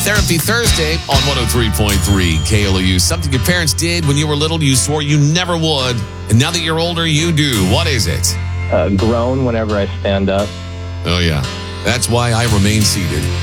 Therapy Thursday on 103.3 KLOU. Something your parents did when you were little, you swore you never would. And now that you're older, you do. What is it? Groan whenever I stand up. Oh, yeah. That's why I remain seated.